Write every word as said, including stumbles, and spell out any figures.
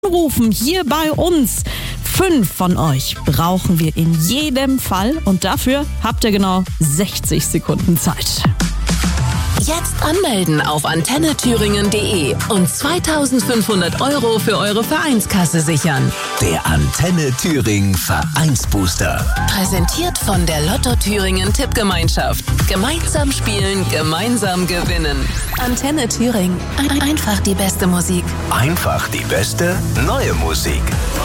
Rufen hier bei uns. Fünf von euch brauchen wir in jedem Fall und dafür habt ihr genau sechzig Sekunden Zeit. Jetzt anmelden auf antenne thüringen punkt de und zweitausendfünfhundert Euro für eure Vereinskasse sichern. Der Antenne Thüringen Vereinsbooster. Präsentiert von der Lotto Thüringen Tippgemeinschaft. Gemeinsam spielen, gemeinsam gewinnen. Antenne Thüringen. Einfach die beste Musik. Einfach die beste neue Musik.